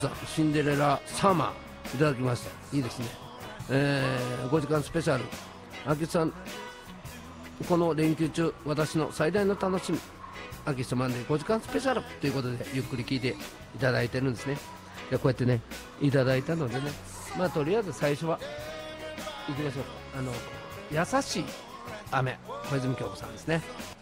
シンデレラサマーいただきました。いいですね。5時間スペシャル。秋さん、この連休中、私の最大の楽しみ、秋様で5時間スペシャルということで、ゆっくり聞いていただいてるんですね。でこうやってね、いただいたのでね、まあとりあえず最初は、行きましょうか。優しい雨、小泉京子さんですね。